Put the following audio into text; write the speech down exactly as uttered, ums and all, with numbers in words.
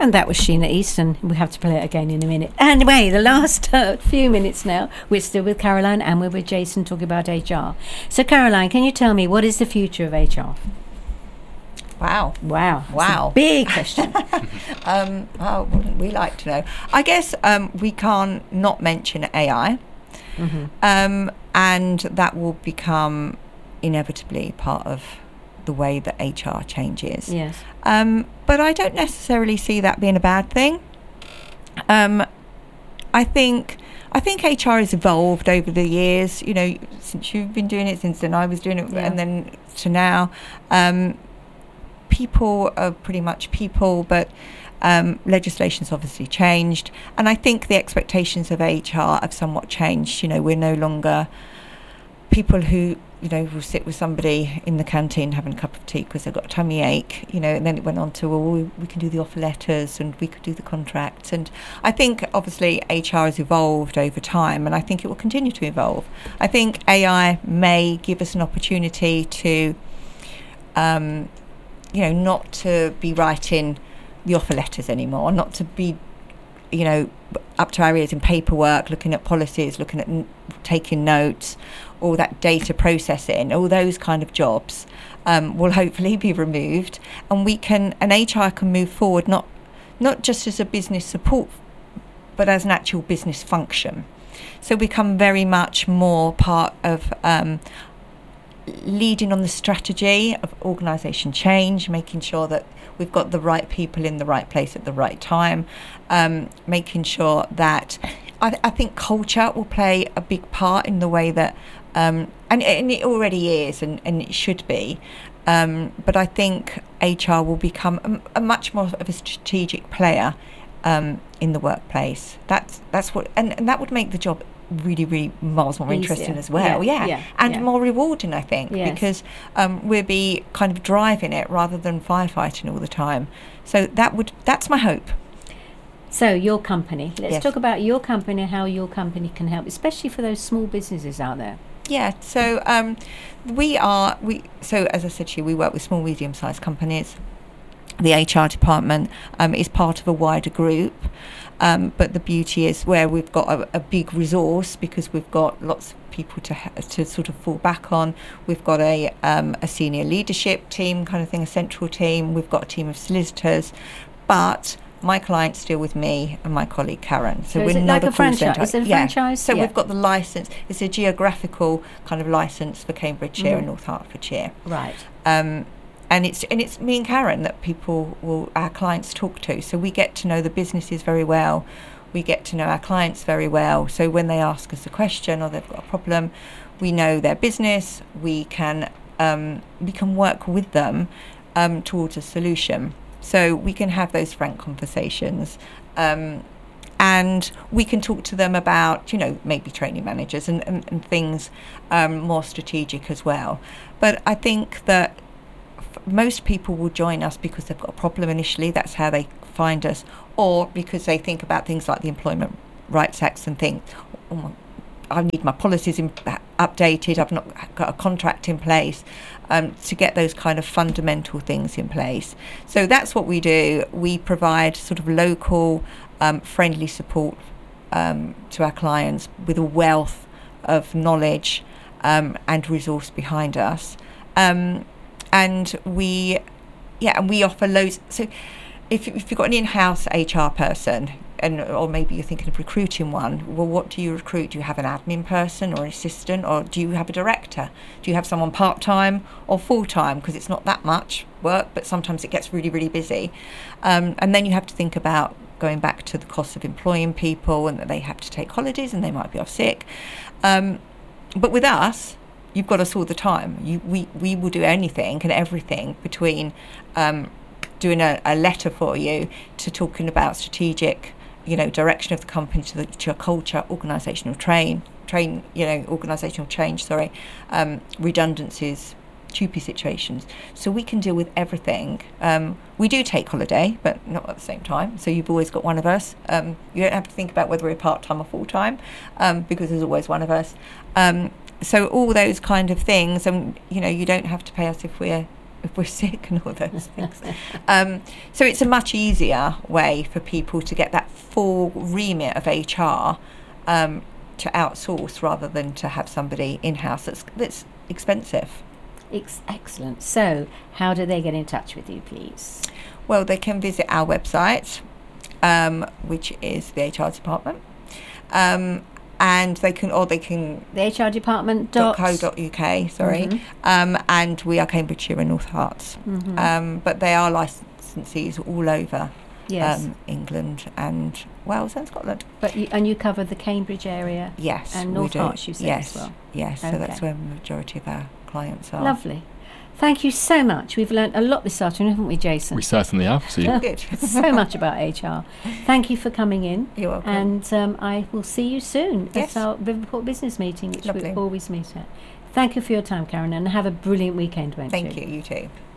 And that was Sheena Easton. We have to play it again in a minute. Anyway, the last uh, few minutes now, we're still with Caroline and we're with Jason talking about H R. So, Caroline, can you tell me what is the future of H R? Wow. Wow. Wow. Big question. um, oh, wouldn't we like to know? I guess um, we can't not mention A I. Mm-hmm. Um, and that will become inevitably part of the way that H R changes. Yes. Um, but I don't necessarily see that being a bad thing. Um, I think I think H R has evolved over the years. You know, since you've been doing it, since then I was doing it, yeah. and then to now. Um, people are pretty much people, but um, legislation's obviously changed, and I think the expectations of H R have somewhat changed. You know, we're no longer people who, you know, will sit with somebody in the canteen having a cup of tea because they've got a tummy ache, you know, and then it went on to, well, we, we can do the offer letters and we could do the contracts. And I think, obviously, H R has evolved over time, and I think it will continue to evolve. I think A I may give us an opportunity to, um, you know, not to be writing the offer letters anymore, not to be, you know, up to our ears in paperwork, looking at policies, looking at n- taking notes, all that data processing, all those kind of jobs um, will hopefully be removed, and we can, and H R can move forward not not just as a business support, but as an actual business function. So become very much more part of um, leading on the strategy of organisation change, making sure that we've got the right people in the right place at the right time, um, making sure that I, I think culture will play a big part in the way that, um, and, and it already is, and, and it should be, um, but I think H R will become a, a much more of a strategic player um, in the workplace. That's that's what, and, and that would make the job really, really miles more Easier. Interesting as well, yeah, yeah. yeah. and yeah. more rewarding, I think, yes. because um, we'll be kind of driving it rather than firefighting all the time. So that would that's my hope. So your company, let's yes. talk about your company and how your company can help, especially for those small businesses out there. Yeah, so um, we are we so as I said to you, we work with small, medium-sized companies. The H R department um, is part of a wider group. Um, but the beauty is where we've got a, a big resource, because we've got lots of people to ha- to sort of fall back on. We've got a um, a senior leadership team kind of thing, a central team. We've got a team of solicitors, but my clients deal with me and my colleague Karen. So, so is we're it not like a, a franchise? Is it a yeah. franchise? So yeah. we've got the license. It's a geographical kind of license for Cambridgeshire mm. and North Hertfordshire. Right. Um, And it's and it's me and Karen that people will, our clients talk to. So we get to know the businesses very well. We get to know our clients very well. So when they ask us a question or they've got a problem, we know their business. We can um, we can work with them um, towards a solution. So we can have those frank conversations. Um, and we can talk to them about, you know, maybe training managers and, and, and things um, more strategic as well. But I think that most people will join us because they've got a problem initially. That's how they find us, or because they think about things like the Employment Rights Act and think, oh my, I need my policies in, updated, I've not got a contract in place, um, to get those kind of fundamental things in place. So that's what we do. We provide sort of local um, friendly support um, to our clients with a wealth of knowledge um, and resource behind us. Um, And we, yeah, and we offer loads. So, if if you've got an in-house H R person, and or maybe you're thinking of recruiting one, well, what do you recruit? Do you have an admin person or an assistant, or do you have a director? Do you have someone part-time or full-time? Because it's not that much work, but sometimes it gets really, really busy. Um, and then you have to think about going back to the cost of employing people, and that they have to take holidays and they might be off sick. Um, but with us, you've got us all the time. You, we, we will do anything and everything between um, doing a, a letter for you to talking about strategic, you know, direction of the company, to the to a culture, organisational train, train, you know, organisational change. Sorry, um, redundancies, T U P E situations. So we can deal with everything. Um, we do take holiday, but not at the same time. So you've always got one of us. Um, you don't have to think about whether we're part time or full time, um, because there's always one of us. Um, So all those kind of things, and you know, you don't have to pay us if we're if we're sick and all those things. Um, so it's a much easier way for people to get that full remit of H R um, to outsource rather than to have somebody in-house that's, that's expensive. Ex- excellent. So how do they get in touch with you, please? Well, they can visit our website, um, which is the H R department. Um, and they can, or they can... The H R department dot dot... co dot uk, sorry. Mhm. Um, and we are Cambridgeshire and North Herts. Mhm. Um, but they are licensees all over Yes. um, England and Wales and Scotland. But you, and you cover the Cambridge area? Yes, And we North do. Herts, you said, yes, as well? Yes, so Okay. that's where the majority of our clients are. Lovely. Thank you so much. We've learnt a lot this afternoon, haven't we, Jason? We certainly have. So you- Good. So much about H R. Thank you for coming in. You're welcome. And um, I will see you soon Yes. at our Riverport business meeting, which Lovely. we always meet at. Thank you for your time, Karen, and have a brilliant weekend, won't you? Thank you, you too.